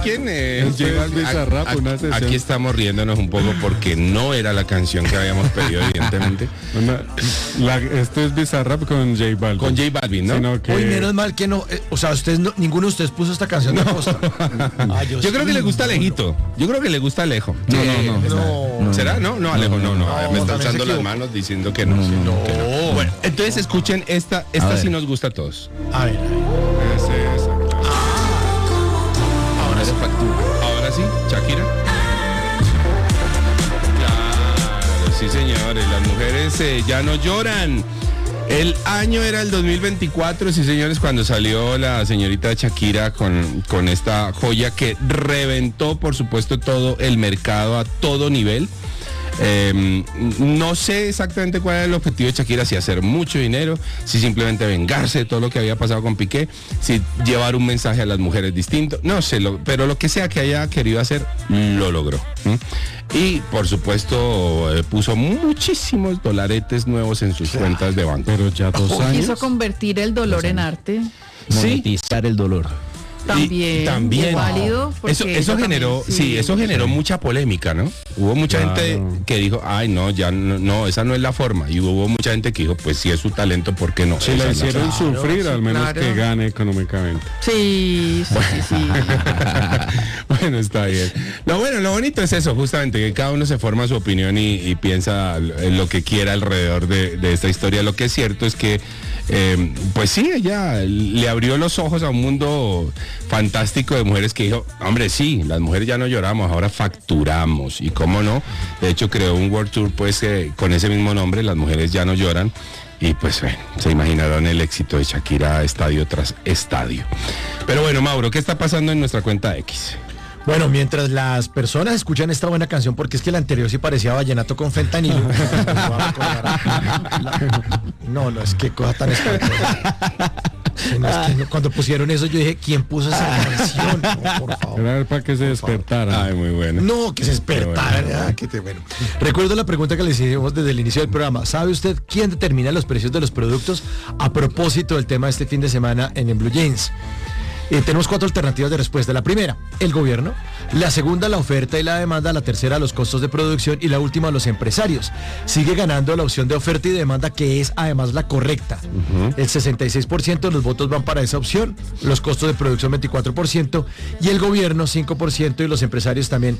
quién? Aquí estamos riéndonos un poco porque no era la canción que habíamos pedido, evidentemente. Esto es Bizarrap con J Balvin. Con J Balvin, ¿no? Hoy menos mal que no, o sea, ustedes ninguno de ustedes puso esta canción de Costa. Yo creo que le gusta Alejito. Yo creo que le gusta Alejo. No. ¿Será? No, Alejo, no. Me está alzando las manos diciendo que no. Bueno, entonces escuchen esta sí nos gusta a todos. A ver. Ahora sí, Shakira. Claro, sí señores, las mujeres ya no lloran. El año era el 2024, sí señores, cuando salió la señorita Shakira con esta joya que reventó, por supuesto, todo el mercado a todo nivel. No sé exactamente cuál era el objetivo de Shakira, si hacer mucho dinero, si simplemente vengarse de todo lo que había pasado con Piqué, si llevar un mensaje a las mujeres distinto, no sé, pero lo que sea que haya querido hacer, lo logró. Y por supuesto puso muchísimos dolaretes nuevos en sus cuentas de banco. Pero ya 2 años. Quiso convertir el dolor en arte. Monetizar el dolor. También válido, eso generó, eso generó mucha polémica, ¿no? Hubo mucha gente que dijo, ay no, ya no, esa no es la forma, y hubo mucha gente que dijo, pues si es su talento, ¿por qué no? Si la hicieron sufrir, al menos que gane económicamente. Sí. Bueno, está bien. Lo bonito es eso, justamente, que cada uno se forma su opinión y piensa lo que quiera alrededor de esta historia. Lo que es cierto es que pues sí, ella le abrió los ojos a un mundo fantástico de mujeres que dijo, hombre, sí, las mujeres ya no lloramos, ahora facturamos. Y cómo no, de hecho creó un World Tour pues con ese mismo nombre, Las Mujeres Ya No Lloran. Y pues bueno, se imaginaron el éxito de Shakira estadio tras estadio. Pero bueno, Mauro, ¿qué está pasando en nuestra cuenta X? Bueno, mientras las personas escuchan esta buena canción, porque es que la anterior sí parecía vallenato con fentanilo. No, es que cosa tan espantosa. Cuando pusieron eso yo dije, ¿quién puso esa canción? No, por favor. Era para que se despertara. Ay, muy bueno. No, que se despertara. Bueno. Recuerdo la pregunta que le hicimos desde el inicio del programa. ¿Sabe usted quién determina los precios de los productos? A propósito del tema de este fin de semana en Blue Jeans. Tenemos 4 alternativas de respuesta. La primera, el gobierno. La segunda, la oferta y la demanda. La tercera, los costos de producción. Y la última, los empresarios. Sigue ganando la opción de oferta y demanda, que es además la correcta. El 66% de los votos van para esa opción. Los costos de producción 24%. Y el gobierno 5%. Y los empresarios también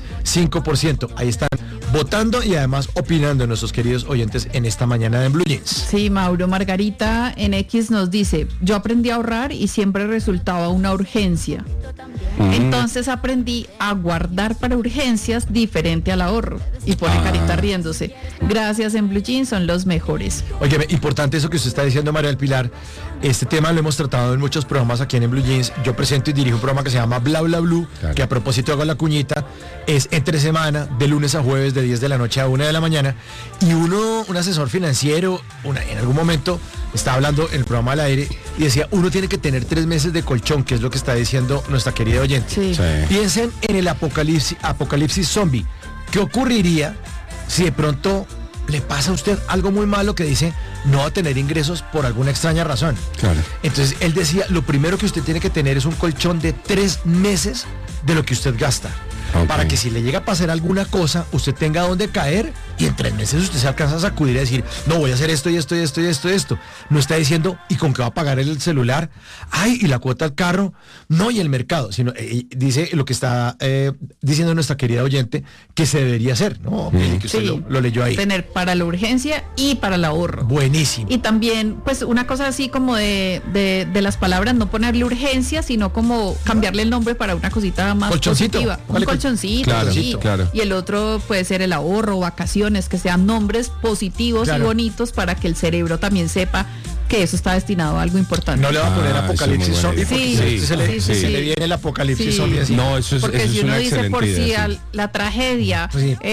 5%. Ahí están votando y además opinando nuestros queridos oyentes en esta mañana de Blue Jeans. Sí, Mauro. Margarita en X nos dice, yo aprendí a ahorrar y siempre resultaba una urgencia. Entonces aprendí a guardar para urgencias diferente al ahorro. Y pone carita riéndose. Gracias, en Blue Jeans son los mejores. Oye, importante eso que usted está diciendo, María del Pilar. Este tema lo hemos tratado en muchos programas aquí en Blue Jeans. Yo presento y dirijo un programa que se llama Bla Bla Blue, claro, que a propósito hago la cuñita, es entre semana, de lunes a jueves, de 10 de la noche a 1 de la mañana. Y un asesor financiero, en algún momento estaba hablando en el programa al aire y decía, uno tiene que tener 3 meses de colchón, que es lo que está diciendo nuestra querida oyente. Sí. Piensen en el apocalipsis zombie. ¿Qué ocurriría si de pronto le pasa a usted algo muy malo que dice no va a tener ingresos por alguna extraña razón? Claro. Entonces él decía, lo primero que usted tiene que tener es un colchón de 3 meses de lo que usted gasta. Okay. Para que si le llega a pasar alguna cosa, usted tenga dónde caer y en 3 meses usted se alcanza a sacudir y decir, no, voy a hacer esto y esto y esto y esto y esto. No está diciendo, ¿y con qué va a pagar el celular? Ay, y la cuota del carro. No, y el mercado. Sino dice lo que está diciendo nuestra querida oyente que se debería hacer, ¿no? Que usted lo leyó ahí. Tener para la urgencia y para el ahorro. Buenísimo. Y también, pues, una cosa así como de las palabras, no ponerle urgencia, sino como cambiarle el nombre para una cosita más positiva. Un colchoncito, claro, sí. Claro. Y el otro puede ser el ahorro, vacaciones, que sean nombres positivos, claro, y bonitos para que el cerebro también sepa que eso está destinado a algo importante. No le va a poner apocalipsis zombie porque se le viene el apocalipsis zombie así. No, eso es porque eso si es uno una dice por si idea, la tragedia,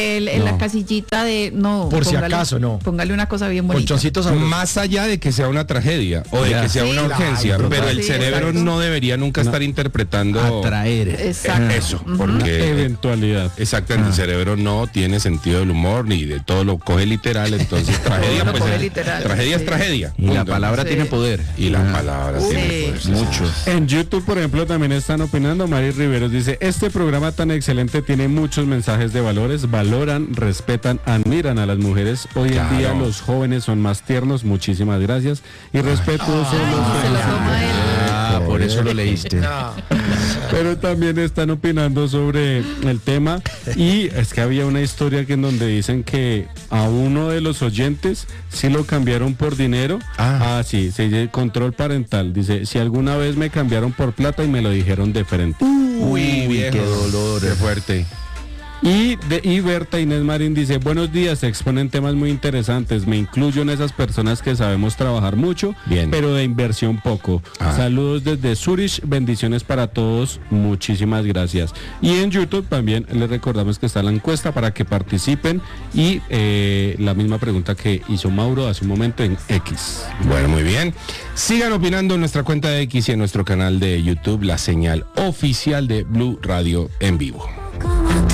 la casillita de por si acaso, no. Póngale una cosa bien bonita. Más allá de que sea una tragedia o de que sea una urgencia, pero el cerebro no debería nunca estar interpretando atraer eso, porque eventualidad. Exactamente, el cerebro no tiene sentido del humor ni de todo, lo coge literal, entonces tragedia, pues, tragedia es tragedia. Y la palabra palabra tiene poder. Y la palabra tiene poder. Mucho. En YouTube, por ejemplo, también están opinando. Mari Riveros dice, este programa tan excelente tiene muchos mensajes de valores, valoran, respetan, admiran a las mujeres. Hoy en día los jóvenes son más tiernos, muchísimas gracias. Y respetuosos. Se lo toma él. Por eso lo leíste. Pero también están opinando sobre el tema y es que había una historia que en donde dicen que a uno de los oyentes sí lo cambiaron por dinero. Sí, se dice control parental. Dice, si alguna vez me cambiaron por plata y me lo dijeron de frente. Uy, viejo, qué dolor. Qué fuerte. Y Berta Inés Marín dice, buenos días, se exponen temas muy interesantes, me incluyo en esas personas que sabemos trabajar mucho, pero de inversión poco. Saludos desde Zurich, bendiciones para todos, muchísimas gracias. Y en YouTube también les recordamos que está la encuesta para que participen y la misma pregunta que hizo Mauro hace un momento en X. Bueno, muy bien. Sigan opinando en nuestra cuenta de X y en nuestro canal de YouTube, la señal oficial de Blue Radio en vivo.